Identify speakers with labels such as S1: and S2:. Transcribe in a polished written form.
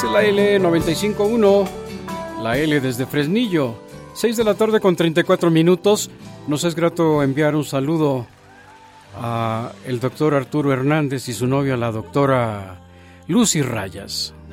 S1: es la L95.1, la L desde Fresnillo. 6 de la tarde con 34 minutos. Nos es grato enviar un saludo a el doctor Arturo Hernández y su novia, la doctora Lucy Rayas.